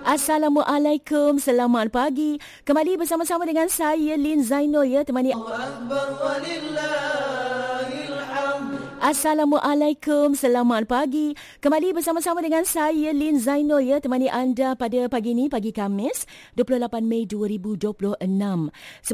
Assalamualaikum, selamat pagi. Kembali bersama-sama dengan saya Lin Zainul ya, temani. Assalamualaikum, selamat pagi. Kembali bersama-sama dengan saya Lin Zainul ya, temani anda pada pagi ini, pagi Khamis, 28 Mei 2026.